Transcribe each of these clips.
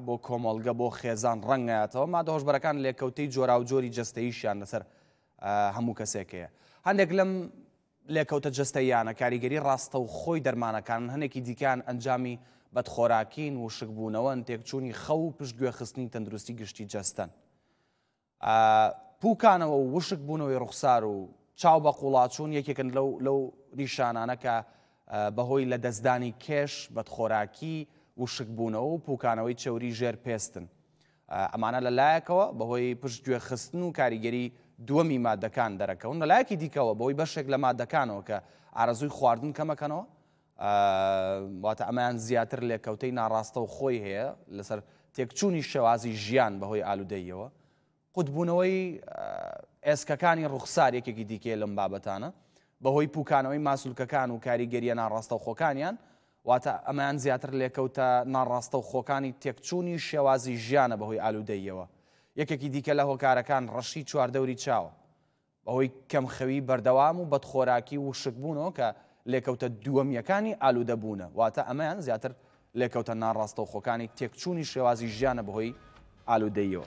بۆ کۆمەڵگە بۆ خێزان ڕەنگایەتەوە مادە هۆشبەرەکان لێکەوتەی جۆرا و جۆری جەستەییشیان لەسەر هەموو کەسێکەیە. هەندێک لەم لێکەوتە جەستەییانە کاریگەری ڕاستە و خۆی دەرمانەکان هەنێکی دیکان ئەنجامی بەدخۆراکین و شکبوونەوەن تێکچوونی خەو و پشتگوێخستنی تەندروستی گشتی جەستەن. پووکانەوە و وشک بوونەوەی ڕوخسار و چاو بە قوڵاچوون یەکێکن لەو نیشانانە کە بەهۆی لە دەستدانی کێش بەدخۆراکی وشک بوونەوە و پووکانەوەی چەوری ژێر پێستن. ئەمانە لەلایەکەوە بەهۆی پشتگوێخستن و کاریگەری دووەمی مادەکان دەرەکەون، لەلایەکی دیکەوە بەهۆی بەشێک لە مادەکانەوە کە ئارەزووی خواردن کەمەکەنەوە، واتە ئەمایان زیاتر لێکەوتەی ناڕاستە و خۆی هەیە لەسەر تێکچوونی شێوازی ژیان بەهۆی ئالوودەییەوە. قوتبوونەوەی ئێسکەکانی ڕوخسار یەکێکی دیکەیە لەم بابەتانە بەهۆی پووکانەوەی ماسوولکەکان و کاریگەریە ناڕاستە و خۆکانیان، واتە ئەمایان زیاتر لێکەوتە ناڕاستە و خۆکانی تێکچوونی شێوازی ژیانە بەهۆی ئالوودەییەوە. یەکێکی دیکە لە هۆکارەکان ڕەشی چواردەوری چاوە بەهۆی کەمخەوی بەردەوام و بەدخۆراکی و شکبوونەوە کە لێکەوتە دووەمیەکانی ئالوودەبوونە، واتە ئەمەیان زیاتر لێکەوتە ناڕاستە و خۆکانی تێکچوونی شێوازی ژیانە بەهۆی ئالوودەییەوە.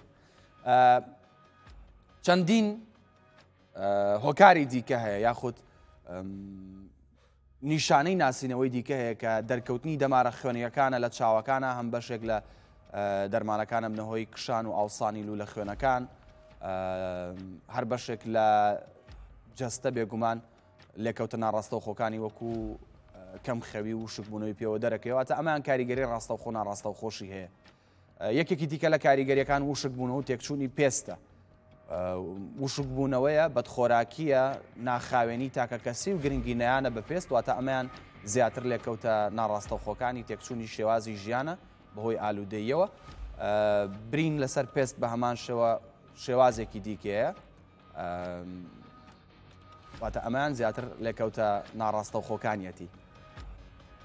چەندین هۆکاری دیکە هەیە یاخود نیشانەی ناسینەوەی دیکە هەیە کە دەرکەوتنی دەمارە خوێنیەکانە لە چاوەکانە هەم بەشێک لە دەرمانەکانە بنەهۆی کشان و ئاوسانی لوو لە خوێنەکان، هەر بەشێک لە جەستە بێگومان لێکەوتە ناڕاستە و خۆکانی وەکو کەم خەوی و شکبوونەوەی پێوە دەرەکەواتە ئەمان کاریگەری ڕاستە و خۆ ناڕاستە و خۆشی هەیە. یەکێکی دیکە لە کاریگەریەکان وشکبوونەوە و تێکچوونی پێستە. وشکبوونەوەیە بەدخۆراکیە ناخاوێنی تاکە کەسی و گرنگینەیانە بە پێست، واتە ئەمەیان زیاتر لێکەوتە ناڕاستە و خۆکانی تێکچوونی شێوازی ژیانە بەهۆی ئالوودەییەوە. برین لەسەر پێست بە هەمان شێوازێکی دیکەیە، واتە ئەمەیان زیاتر لێکەوتە ناڕاستە و خۆکانیەتی.